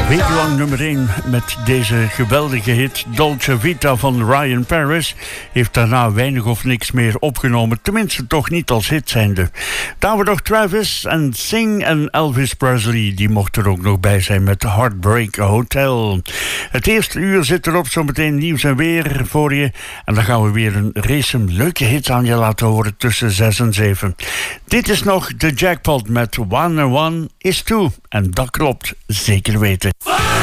Wekenlang nummer 1 met deze geweldige hit Dolce Vita van Ryan Paris. Heeft daarna weinig of niks meer opgenomen. Tenminste toch niet als hit zijnde. Daar we nog Travis en Sing en Elvis Presley. Die mochten er ook nog bij zijn met Heartbreak Hotel. Het eerste uur zit erop, zometeen nieuws en weer voor je. En dan gaan we weer een race leuke hits aan je laten horen tussen 6 en 7. Dit is nog de Jackpot met 1 and 1 is 2. En dat klopt, zeker weten.